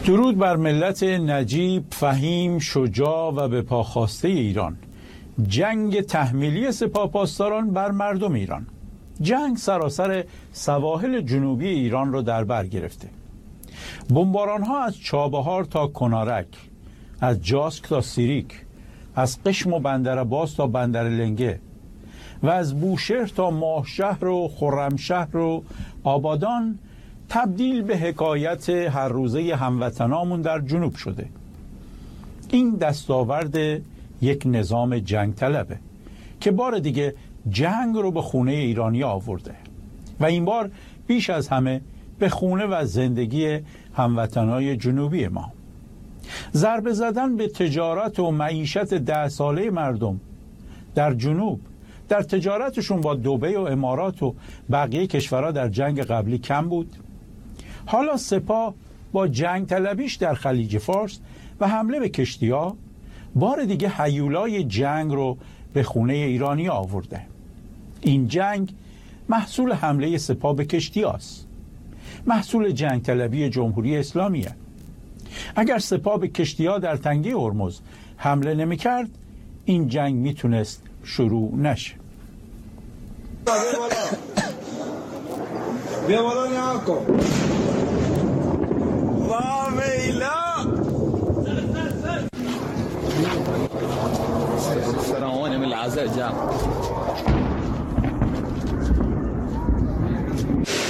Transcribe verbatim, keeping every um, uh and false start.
درود بر ملت نجیب، فهیم، شجاع و به پا خواسته ایران. جنگ تحمیلی سپاهپاسداران بر مردم ایران. جنگ سراسر سواحل جنوبی ایران را در بر گرفته. بمباران‌ها از چابهار تا کنارک، از جاسک تا سیریک، از قشم و بندرعباس تا بندرلنگه و از بوشهر تا ماهشهر و خرمشهر و آبادان تبدیل به حکایت هر روزه هموطنامون در جنوب شده. این دستاورد یک نظام جنگ طلبه که بار دیگه جنگ رو به خونه ایرانی آورده و این بار بیش از همه به خونه و زندگی هموطنای جنوبی ما. ضربه زدن به تجارت و معیشت ده ساله مردم در جنوب، در تجارتشون با دبی و امارات و بقیه کشورها در جنگ قبلی کم بود. حالا سپاه با جنگ طلبیش در خلیج فارس و حمله به کشتی‌ها بار دیگه هیولای جنگ رو به خونه ایرانی آورده. این جنگ محصول حمله سپاه به کشتی‌هاست، محصول جنگ طلبی جمهوری اسلامیه. اگر سپاه به کشتی‌ها در تنگه هرمز حمله نمی‌کرد، این جنگ میتونست شروع نشه. بیا بالا نگاه کن. فرعون من العزاء جاء